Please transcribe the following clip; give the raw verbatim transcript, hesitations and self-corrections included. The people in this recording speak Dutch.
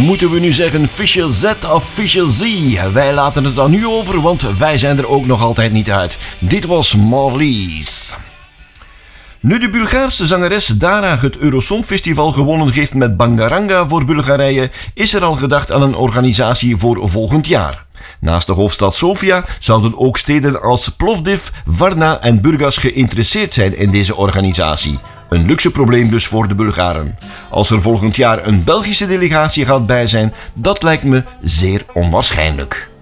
Moeten we nu zeggen Fischer Z of Fischer Z? Wij laten het dan nu over, want wij zijn er ook nog altijd niet uit. Dit was Marlies. Nu de Bulgaarse zangeres Dara het Eurosongfestival gewonnen heeft met Bangaranga voor Bulgarije, is er al gedacht aan een organisatie voor volgend jaar. Naast de hoofdstad Sofia zouden ook steden als Plovdiv, Varna en Burgas geïnteresseerd zijn in deze organisatie. Een luxe probleem dus voor de Bulgaren. Als er volgend jaar een Belgische delegatie gaat bij zijn, dat lijkt me zeer onwaarschijnlijk.